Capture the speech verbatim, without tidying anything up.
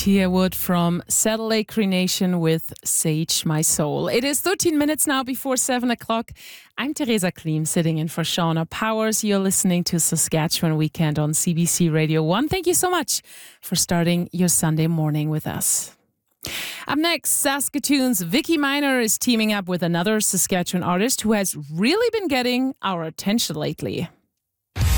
Tia Wood from Satellite Cremation with Sage My Soul. It is thirteen minutes now before seven o'clock. I'm Teresa Klim, sitting in for Shauna Powers. You're listening to Saskatchewan Weekend on C B C Radio one. Thank you so much for starting your Sunday morning with us. Up next, Saskatoon's Vicky Miner is teaming up with another Saskatchewan artist who has really been getting our attention lately.